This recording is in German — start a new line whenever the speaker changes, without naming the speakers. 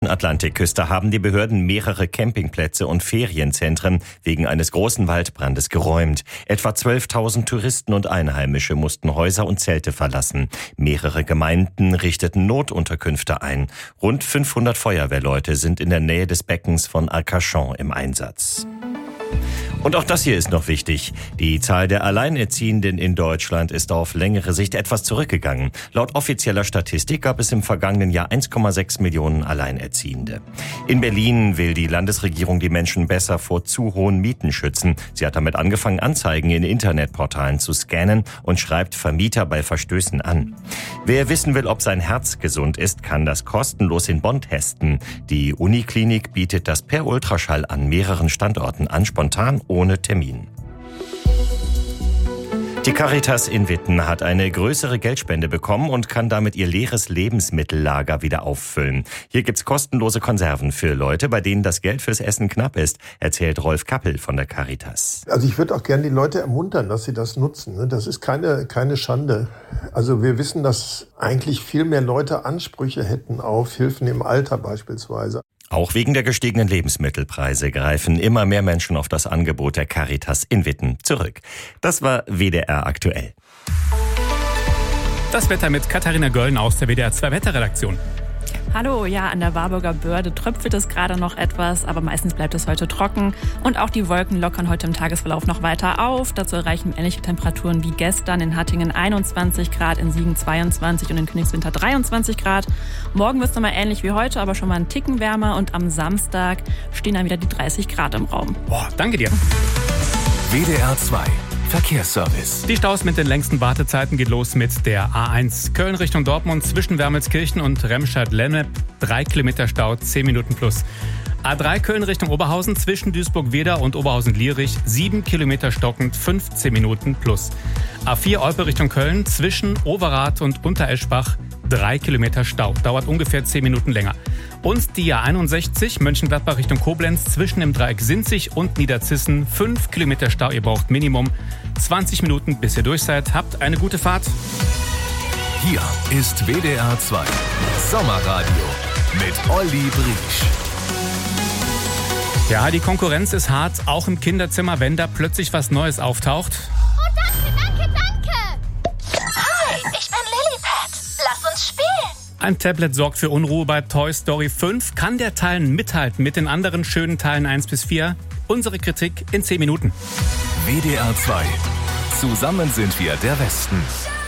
Atlantikküste haben die Behörden mehrere Campingplätze und Ferienzentren wegen eines großen Waldbrandes geräumt. Etwa 12.000 Touristen und Einheimische mussten Häuser und Zelte verlassen. Mehrere Gemeinden richteten Notunterkünfte ein. Rund 500 Feuerwehrleute sind in der Nähe des Beckens von Arcachon im Einsatz. Und auch das hier ist noch wichtig. Die Zahl der Alleinerziehenden in Deutschland ist auf längere Sicht etwas zurückgegangen. Laut offizieller Statistik gab es im vergangenen Jahr 1,6 Millionen Alleinerziehende. In Berlin will die Landesregierung die Menschen besser vor zu hohen Mieten schützen. Sie hat damit angefangen, Anzeigen in Internetportalen zu scannen und schreibt Vermieter bei Verstößen an. Wer wissen will, ob sein Herz gesund ist, kann das kostenlos in Bonn testen. Die Uniklinik bietet das per Ultraschall an mehreren Standorten an, spontan ohne Termin. Die Caritas in Witten hat eine größere Geldspende bekommen und kann damit ihr leeres Lebensmittellager wieder auffüllen. Hier gibt's kostenlose Konserven für Leute, bei denen das Geld fürs Essen knapp ist, erzählt Rolf Kappel von der Caritas.
Also ich würde auch gerne die Leute ermuntern, dass sie das nutzen. Das ist keine Schande. Also wir wissen, dass eigentlich viel mehr Leute Ansprüche hätten auf Hilfen im Alter beispielsweise.
Auch wegen der gestiegenen Lebensmittelpreise greifen immer mehr Menschen auf das Angebot der Caritas in Witten zurück. Das war WDR aktuell.
Das Wetter mit Katharina Gölln aus der WDR 2 Wetterredaktion.
Hallo, ja, an der Warburger Börde tröpfelt es gerade noch etwas, aber meistens bleibt es heute trocken. Und auch die Wolken lockern heute im Tagesverlauf noch weiter auf. Dazu erreichen wir ähnliche Temperaturen wie gestern. In Hattingen 21 Grad, in Siegen 22 und in Königswinter 23 Grad. Morgen wird es nochmal ähnlich wie heute, aber schon mal einen Ticken wärmer. Und am Samstag stehen dann wieder die 30 Grad im Raum.
Boah, danke dir.
WDR 2 Verkehrsservice.
Die Staus mit den längsten Wartezeiten geht los mit der A1 Köln Richtung Dortmund zwischen Wermelskirchen und Remscheid-Lennep. 3 Kilometer Stau, 10 Minuten plus. A3 Köln Richtung Oberhausen zwischen Duisburg-Wedau und Oberhausen-Lierich. 7 Kilometer stockend, 15 Minuten plus. A4 Olpe Richtung Köln zwischen Overath und Untereschbach. 3 Kilometer Stau, dauert ungefähr 10 Minuten länger. Und die A61 Mönchengladbach Richtung Koblenz zwischen dem Dreieck Sinzig und Niederzissen. 5 Kilometer Stau, ihr braucht Minimum 20 Minuten, bis ihr durch seid. Habt eine gute Fahrt.
Hier ist WDR 2 Sommerradio mit Olli Briesch.
Ja, die Konkurrenz ist hart, auch im Kinderzimmer, wenn da plötzlich was Neues auftaucht. Ein Tablet sorgt für Unruhe bei Toy Story 5. Kann der Teil mithalten mit den anderen schönen Teilen 1 bis 4? Unsere Kritik in 10 Minuten.
WDR 2. Zusammen sind wir der Westen.